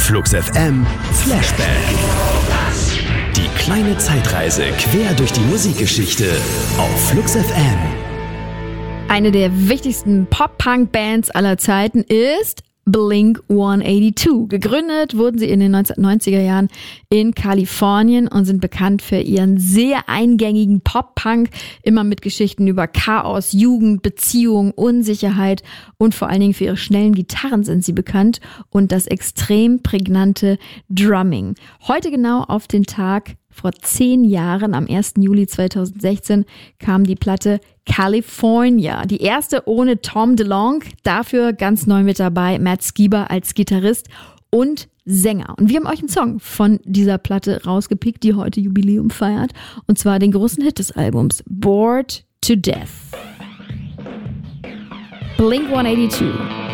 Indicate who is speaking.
Speaker 1: Flux FM Flashback. Die kleine Zeitreise quer durch die Musikgeschichte auf Flux FM.
Speaker 2: Eine der wichtigsten Pop-Punk-Bands aller Zeiten ist Blink-182. Gegründet wurden sie in den 1990er Jahren in Kalifornien und sind bekannt für ihren sehr eingängigen Pop-Punk, immer mit Geschichten über Chaos, Jugend, Beziehung, Unsicherheit und vor allen Dingen für ihre schnellen Gitarren sind sie bekannt und das extrem prägnante Drumming. Heute genau auf den Tag vor 10 Jahren, am 1. Juli 2016, kam die Platte California. Die erste ohne Tom DeLonge, dafür ganz neu mit dabei Matt Skiba als Gitarrist und Sänger. Und wir haben euch einen Song von dieser Platte rausgepickt, die heute Jubiläum feiert. Und zwar den großen Hit des Albums, Bored to Death. Blink-182.